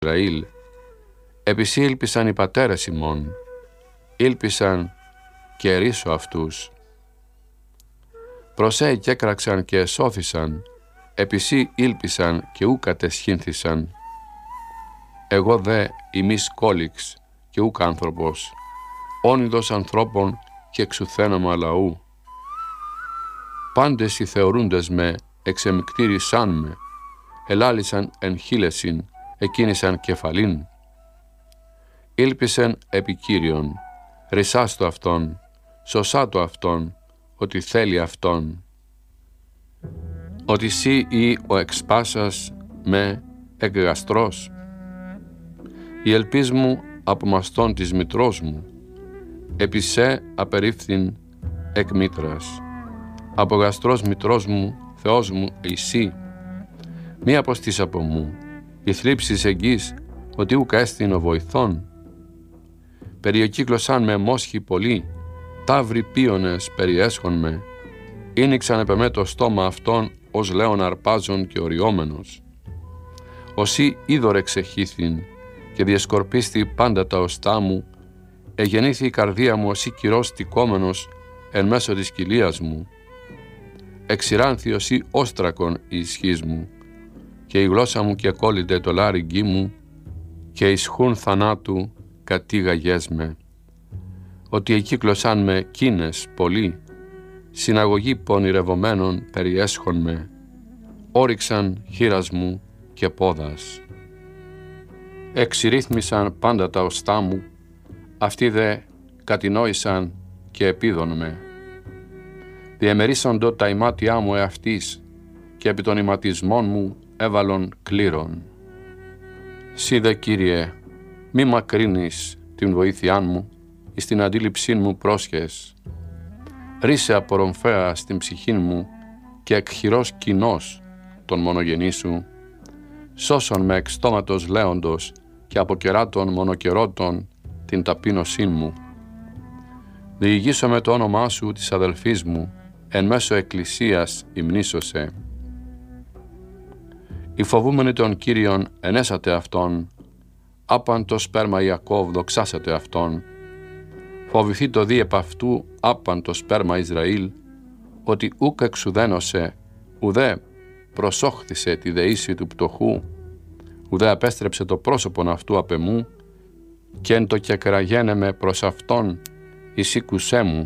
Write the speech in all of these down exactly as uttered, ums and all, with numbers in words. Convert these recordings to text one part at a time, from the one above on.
Ισραήλ, επισή ήλπισαν οι πατέρες ημών, ήλπισαν και ερίσω αυτούς. Προσέ εκέκραξαν και εσώθησαν, επισή ήλπισαν και ου κατεσχύνθησαν. Εγώ δε ημείς κόλιξ και ούκ άνθρωπος, όνειδος ανθρώπων και εξουθένωμα λαού. Πάντες οι θεωρούντες με εξεμικτήρισαν με, ελάλησαν εν χείλεσιν, εκκίνησαν κεφαλήν. Ήλπισεν επί Κύριον, ρισάστο αυτόν, σωσάτο αυτόν, ότι θέλει αυτόν. Ότι σύ ή ο εξπάσας με εκγαστρός. Η ελπίς μου από μαστών της μητρός μου, επί σε απερίφθην εκ μήτρας. Από γαστρός μητρός μου, Θεός μου, εσύ. Μη αποστείς από μου, η θλίψης εγγύς, ότι ουκ έστειν ο βοηθών. Περιεκύκλωσαν με μόσχοι πολλοί, ταύροι πίονες περιέσχον με. Ήνιξαν επ' εμέ το στόμα αυτών, ως λέον αρπάζων και οριόμενος. Οσί είδωρ εξεχήθην, και διεσκορπίστη πάντα τα οστά μου, εγεννήθη η καρδία μου οσί κυρός τικόμενος εν μέσω της κοιλίας μου. Εξηράνθη οσί όστρακον η ισχύς μου, και η γλώσσα μου και κόλλητε το λάρυγγί μου, και ισχούν θανάτου κατήγαγές με. Ότι εκύκλωσαν με κίνες πολλοί, συναγωγή πονηρευομένων περιέσχον με, όριξαν χείρας μου και πόδας. Εξηρύθμισαν πάντα τα οστά μου, αυτοί δε κατηνόησαν και επίδων με. Διεμερίσσοντο τα ημάτια μου εαυτής, και επί των ηματισμών μου έβαλον κλήρων. Σύ δε, Κύριε, μη μακρύνεις την βοήθειά μου, εις την αντίληψή μου πρόσχες. Ρίσε απορρομφαία στην ψυχή μου και εκχειρός κοινός τον μονογενή σου. Σώσον με εξ στόματος λέοντος και από κεράτων μονοκερότων την ταπείνωσή μου. Διηγήσω με το όνομά σου της αδελφής μου, εν μέσω εκκλησίας υμνήσωσε. Οι φοβούμενοι των Κύριων ενέσατε αυτόν, άπαν το σπέρμα Ιακώβ δοξάσατε αυτόν. Φοβηθεί το δι επ' αυτού άπαν το σπέρμα Ισραήλ, ότι ούκ εξουδένωσε, ουδέ προσόχθησε τη δεήση του πτωχού, ουδέ απέστρεψε το πρόσωπον αυτού απ' εμού, και εν το κεκραγένε προς αυτόν, εισήκουσέ μου.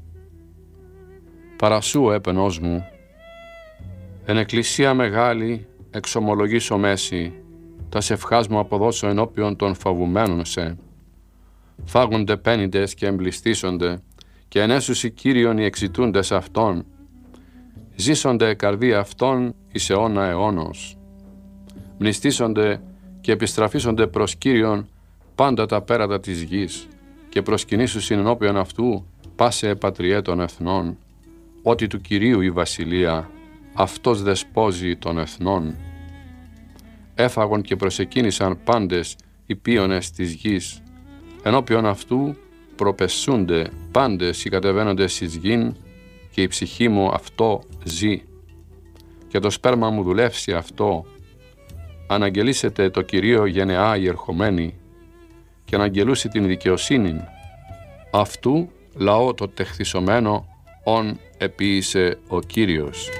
Παρασού έπαινος μου, εν εκκλησία μεγάλη εξομολογήσω μέση, τα σευχάς μου αποδώσω ενώπιον των φαβουμένων σε. Φάγονται πένιντες και εμπληστήσονται, και ενέσουσι Κύριον οι εξητούντες αυτών. Ζήσονται καρδία αυτών εις αιώνα αιώνος. Μνηστήσονται και επιστραφίσονται προς Κύριον πάντα τα πέρατα της γης, και προσκυνήσουσιν ενώπιον αυτού πάσε πατριέ των εθνών. Ότι του Κυρίου η βασιλεία, αυτός δεσπόζει των εθνών. Έφαγον και προσεκίνησαν πάντες οι πίονες της γης. Ενώπιον αυτού προπεσούνται πάντες οι κατεβαίνοντες εις γην, και η ψυχή μου αυτό ζει. Και το σπέρμα μου δουλεύσει αυτό. Αναγγελίσετε το Κυρίο γενεά οι ερχομένοι, και αναγγελούσι την δικαιοσύνην. Αυτού λαό το τεχθισωμένο, ον επίησε ο Κύριος.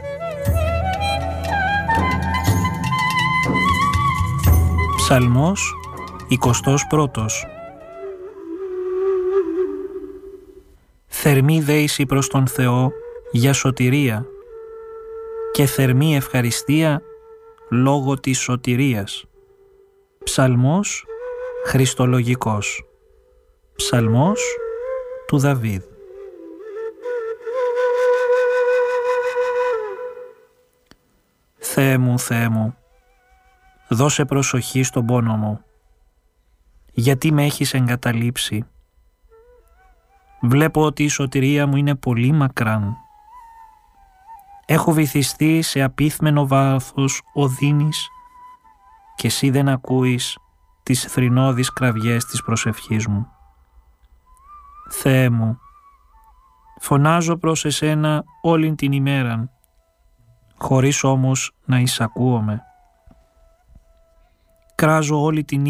Ψαλμός εικοστός πρώτος. Θερμή δέηση προς τον Θεό για σωτηρία, και θερμή ευχαριστία λόγω της σωτηρίας. Ψαλμός χριστολογικός. Ψαλμός του Δαβίδ. Θεέ μου, Θεέ μου, δώσε προσοχή στον πόνο μου, γιατί με έχεις εγκαταλείψει. Βλέπω ότι η σωτηρία μου είναι πολύ μακράν. Έχω βυθιστεί σε απίθμενο βάθος οδύνης, και εσύ δεν ακούεις τις θρηνώδεις κραυγές της προσευχής μου. Θεέ μου, φωνάζω προς εσένα όλην την ημέραν, χωρίς όμως να εισακούομαι. κράζω όλη την